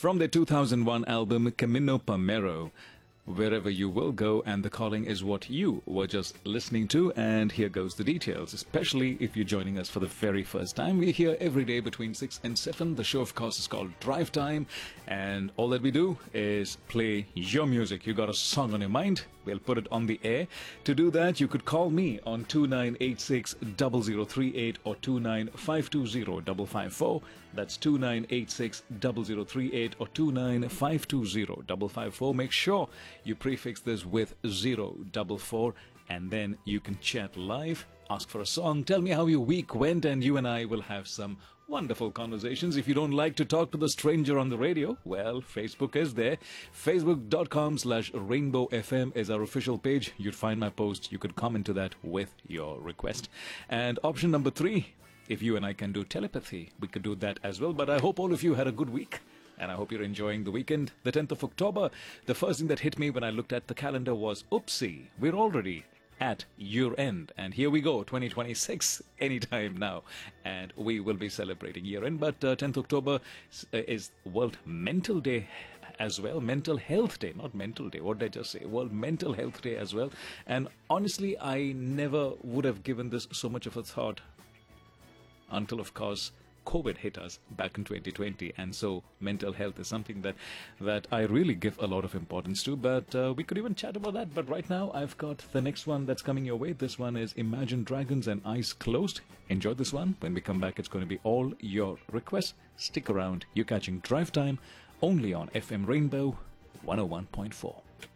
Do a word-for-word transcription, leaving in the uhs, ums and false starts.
from their two thousand one album Camino Palmero. Wherever you will go, and the calling is what you were just listening to. And here goes the details, especially if you're joining us for the very first time. We're here every day between six and seven. The show, of course, is called Drive Time, and all that we do is play your music. You got a song on your mind, we'll put it on the air. To do that, you could call me on two nine eight six, zero zero three eight or two nine five two zero, five five four. That's two nine eight six, zero zero three eight or two nine five two zero, five five four. Make sure you prefix this with zero double four, and then you can chat live, ask for a song, tell me how your week went, and you and I will have some wonderful conversations. If you don't like to talk to the stranger on the radio, well, Facebook is there. Facebook.com slash Rainbow FM is our official page. You'd find my post. You could comment to that with your request. And option number three, if you and I can do telepathy, we could do that as well. But I hope all of you had a good week. And I hope you're enjoying the weekend. The tenth of October, the first thing that hit me when I looked at the calendar was, oopsie, we're already at year end. And here we go, twenty twenty-six, anytime now. And we will be celebrating year end. But uh, tenth of October is World Mental Day as well. Mental Health Day, not Mental Day. What did I just say? World Mental Health Day as well. And honestly, I never would have given this so much of a thought until, of course, COVID hit us back in twenty twenty, and so mental health is something that that I really give a lot of importance to. But uh, we could even chat about that. But right now, I've got the next one that's coming your way. This one is Imagine Dragons and Eyes Closed. Enjoy this one. When we come back, it's going to be all your requests. Stick around. You're catching Drive Time only on F M Rainbow one oh one point four.